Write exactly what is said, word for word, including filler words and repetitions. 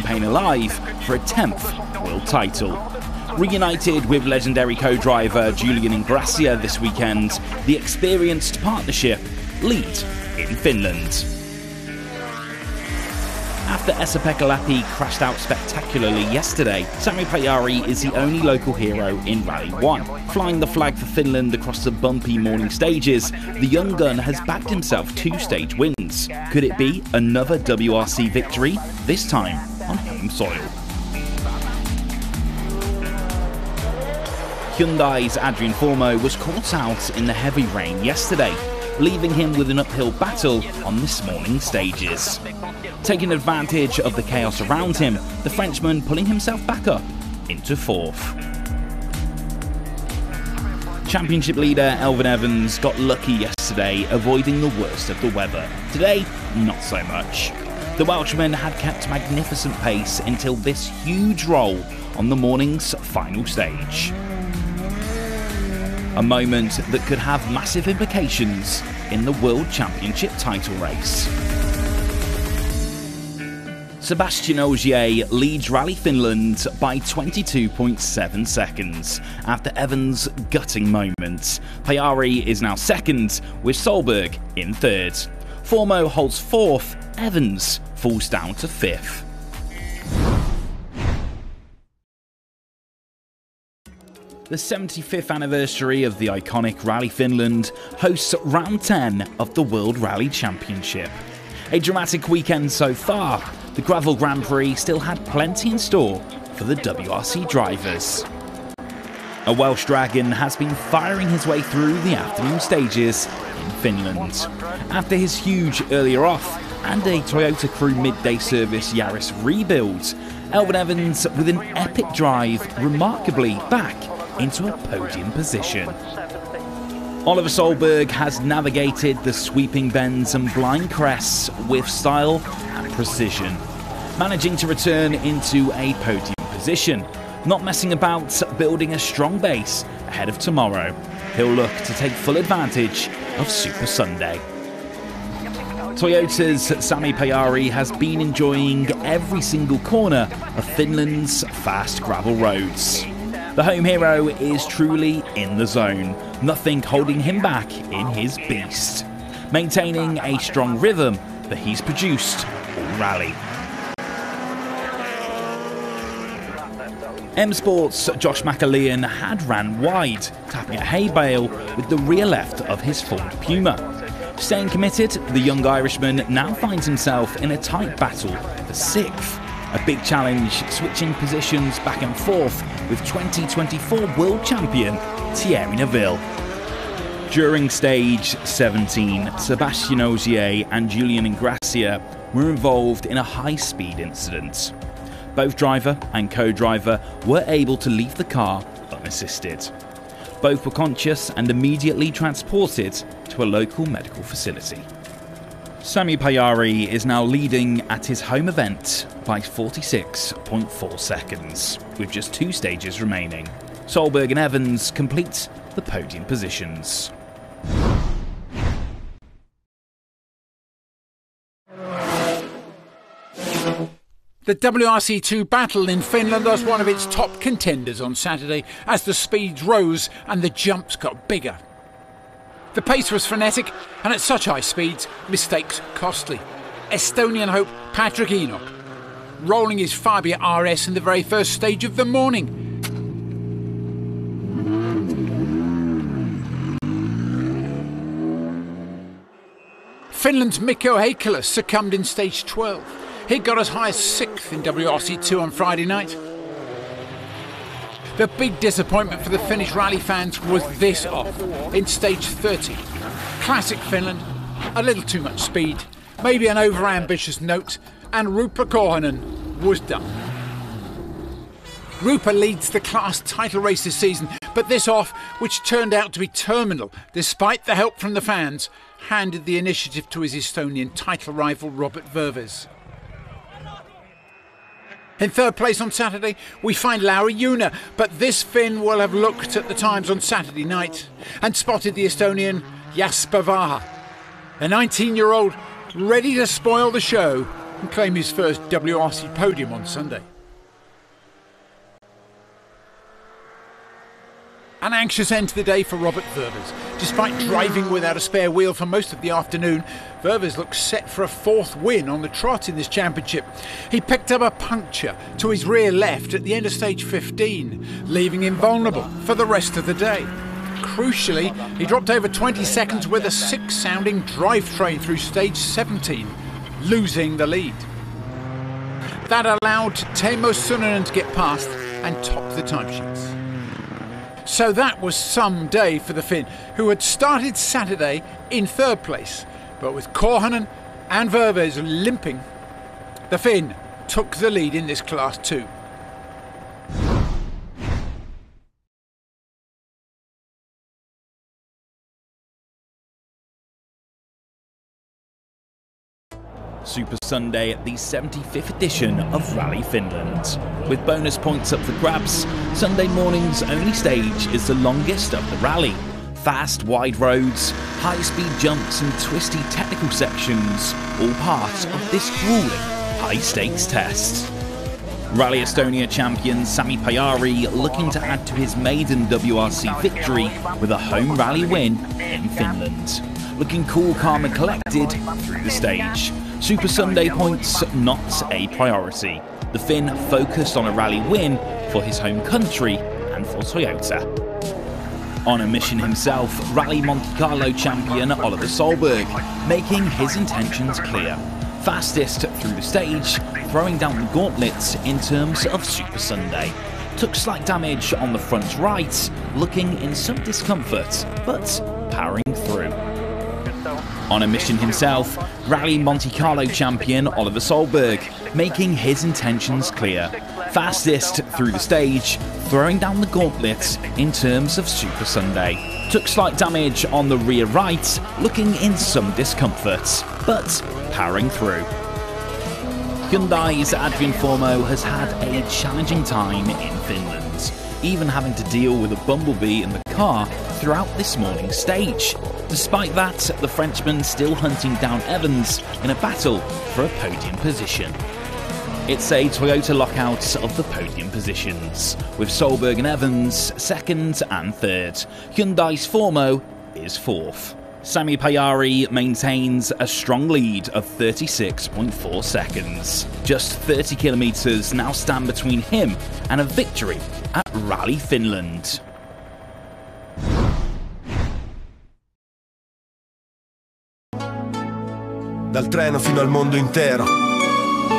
campaign alive for a tenth world title. Reunited with legendary co-driver Julian Ingrassia this weekend, the experienced partnership lead in Finland. After Esa-Pekka Lappi crashed out spectacularly yesterday, Sami Pajari is the only local hero in Rally one. Flying the flag for Finland across the bumpy morning stages, the young gun has bagged himself two stage wins. Could it be another W R C victory, this time on home soil? Hyundai's Adrian Formeau was caught out in the heavy rain yesterday, leaving him with an uphill battle on this morning's stages. Taking advantage of the chaos around him, the Frenchman pulling himself back up into fourth. Championship leader Elfyn Evans got lucky yesterday, avoiding the worst of the weather. Today, not so much. The Welshman had kept magnificent pace until this huge roll on the morning's final stage. A moment that could have massive implications in the World Championship title race. Sébastien Ogier leads Rally Finland by twenty-two point seven seconds after Evans' gutting moment. Pajari is now second, with Solberg in third. Formeau holds fourth, Evans falls down to fifth. The seventy-fifth anniversary of the iconic Rally Finland hosts round ten of the World Rally Championship. A dramatic weekend so far, the Gravel Grand Prix still had plenty in store for the W R C drivers. A Welsh Dragon has been firing his way through the afternoon stages in Finland. After his huge earlier off and a Toyota Crew midday service Yaris rebuild, Elfyn Evans with an epic drive remarkably back into a podium position. Oliver Solberg has navigated the sweeping bends and blind crests with style and precision, managing to return into a podium position, not messing about building a strong base ahead of tomorrow. He'll look to take full advantage of Super Sunday. Toyota's Sami Pajari has been enjoying every single corner of Finland's fast gravel roads. The home hero is truly in the zone, nothing holding him back in his beast, maintaining a strong rhythm that he's produced all rally. M Sport's Josh McAlean had ran wide, tapping at hay bale with the rear left of his Ford Puma. Staying committed, the young Irishman now finds himself in a tight battle for sixth. A big challenge, switching positions back and forth with twenty twenty-four world champion Thierry Neuville. During stage seventeen, Sébastien Ogier and Julian Ingrassia were involved in a high-speed incident. Both driver and co-driver were able to leave the car unassisted. Both were conscious and immediately transported to a local medical facility. Sami Pajari is now leading at his home event by forty-six point four seconds, with just two stages remaining. Solberg and Evans complete the podium positions. The W R C two battle in Finland was one of its top contenders on Saturday as the speeds rose and the jumps got bigger. The pace was frenetic, and at such high speeds, mistakes costly. Estonian hope Patrick Enoch rolling his Fabia R S in the very first stage of the morning. Finland's Mikko Heikkilä succumbed in stage twelve. He got as high as sixth in W R C two on Friday night. The big disappointment for the Finnish rally fans was this off in stage thirty. Classic Finland, a little too much speed, maybe an over-ambitious note, and Rupa Korhonen was done. Rupa leads the class title race this season, but this off, which turned out to be terminal despite the help from the fans, handed the initiative to his Estonian title rival Robert Verves. In third place on Saturday, we find Lauri Juna, but this Finn will have looked at the times on Saturday night and spotted the Estonian Jasper Vaha. A nineteen-year-old ready to spoil the show and claim his first W R C podium on Sunday. An anxious end to the day for Robert Ververs. Despite driving without a spare wheel for most of the afternoon, Ververs looks set for a fourth win on the trot in this championship. He picked up a puncture to his rear left at the end of stage fifteen, leaving him vulnerable for the rest of the day. Crucially, he dropped over twenty seconds with a six-sounding drivetrain through stage seventeen, losing the lead. That allowed Teemu Suninen to get past and top the timesheets. So that was some day for the Finn, who had started Saturday in third place. But with Korhonen and Ververs limping, the Finn took the lead in this class too. Super Sunday at the seventy-fifth edition of Rally Finland. With bonus points up for grabs, Sunday morning's only stage is the longest of the rally. Fast, wide roads, high-speed jumps and twisty technical sections, all part of this grueling high-stakes test. Rally Estonia champion Sami Pajari looking to add to his maiden W R C victory with a home rally win in Finland. Looking cool, calm and collected through the stage. Super Sunday points not a priority. The Finn focused on a rally win for his home country and for Toyota. On a mission himself, Rally Monte Carlo champion Oliver Solberg making his intentions clear. Fastest through the stage, throwing down the gauntlet in terms of Super Sunday. Took slight damage on the front right, looking in some discomfort, but powering through. On a mission himself, Rally Monte Carlo champion Oliver Solberg making his intentions clear. Fastest through the stage, throwing down the gauntlet in terms of Super Sunday. Took slight damage on the rear right, looking in some discomfort, but powering through. Hyundai's Adrian Formoe has had a challenging time in Finland, even having to deal with a bumblebee in the car throughout this morning's stage. Despite that, the Frenchman still hunting down Evans in a battle for a podium position. It's a Toyota lockout of the podium positions, with Solberg and Evans second and third. Hyundai's Formoe is fourth. Sami Pajari maintains a strong lead of thirty-six point four seconds. Just thirty kilometres now stand between him and a victory at Rally Finland. Dal treno fino al mondo intero,